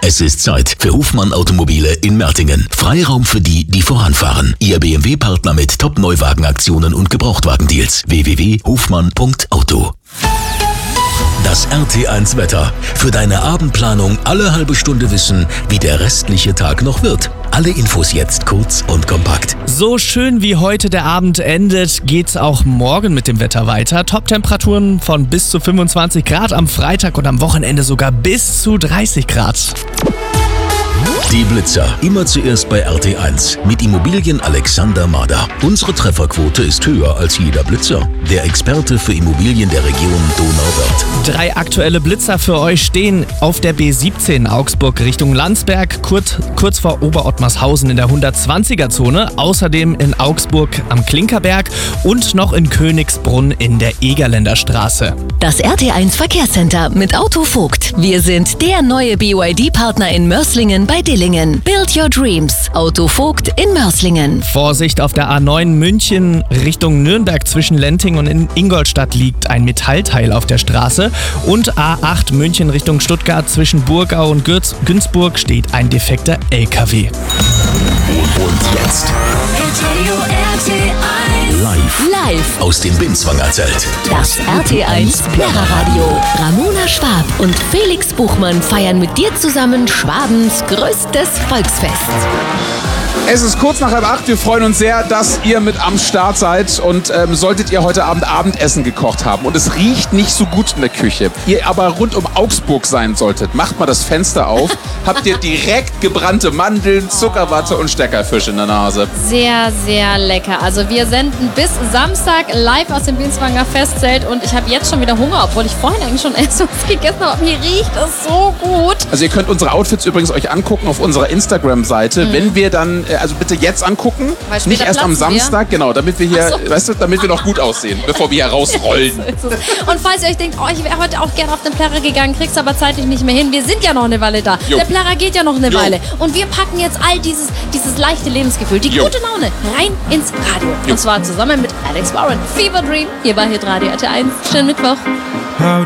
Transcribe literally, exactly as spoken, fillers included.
Es ist Zeit für Hofmann Automobile in Mertingen. Freiraum für die, die voranfahren. Ihr B M W-Partner mit Top-Neuwagenaktionen und Gebrauchtwagendeals. w w w punkt hofmann punkt auto. Das R T eins Wetter. Für deine Abendplanung alle halbe Stunde wissen, wie der restliche Tag noch wird. Alle Infos jetzt kurz und kompakt. So schön wie heute der Abend endet, geht's auch morgen mit dem Wetter weiter. Top-Temperaturen von bis zu fünfundzwanzig Grad am Freitag und am Wochenende sogar bis zu dreißig Grad. Die Blitzer. Immer zuerst bei R T eins. Mit Immobilien Alexander Mader. Unsere Trefferquote ist höher als jeder Blitzer. Der Experte für Immobilien der Region Donauwörth. Drei aktuelle Blitzer für euch stehen auf der B siebzehn Augsburg Richtung Landsberg, kurz, kurz vor Oberottmarshausen in der hundertzwanziger-Zone. Außerdem in Augsburg am Klinkerberg und noch in Königsbrunn in der Egerländer Straße. Das R T eins Verkehrscenter mit Autovogt. Wir sind der neue B Y D-Partner in Mörs bei Dillingen. Build your dreams. Autovogt in Mörs. Vorsicht, auf der A neun München Richtung Nürnberg zwischen Lenting und in Ingolstadt liegt ein Metallteil auf der Straße. Und A acht München Richtung Stuttgart zwischen Burgau und Gürz- Günzburg steht ein defekter L K W. Und jetzt live, Live aus dem Binzwanger Zelt. Das R T eins Plärreradio. Ramona Schwab und Felix Buchmann feiern mit dir zusammen Schwabens größtes Volksfest. Es ist kurz nach halb acht. Wir freuen uns sehr, dass ihr mit am Start seid. Und ähm, solltet ihr heute Abend Abendessen gekocht haben und es riecht nicht so gut in der Küche, ihr aber rund um Augsburg sein solltet, macht mal das Fenster auf. Habt ihr direkt gebrannte Mandeln, Zuckerwatte und Steckerfisch in der Nase. Sehr, sehr lecker. Also wir senden bis Samstag live aus dem Binzwanger Festzelt und ich habe jetzt schon wieder Hunger, obwohl ich vorhin eigentlich schon etwas gegessen habe. Mir riecht es so gut. Also ihr könnt unsere Outfits übrigens euch angucken auf unserer Instagram-Seite. Mhm. Wenn wir dann, also bitte jetzt angucken, nicht erst am Samstag, wir. Genau, damit wir hier, so. weißt du, damit wir noch gut aussehen, bevor wir hier rausrollen. Und falls ihr euch denkt, oh, ich wäre heute auch gerne auf den Plärrer gegangen, krieg's aber zeitlich nicht mehr hin, wir sind ja noch eine Weile da. Jo. Der Plärrer geht ja noch eine jo. Weile. Und wir packen jetzt all dieses, dieses leichte Lebensgefühl, die jo. gute Laune rein ins Radio. Jo. Und zwar zusammen mit Alex Warren. Fever Dream, hier bei Hitradio R T eins. Schönen Mittwoch. How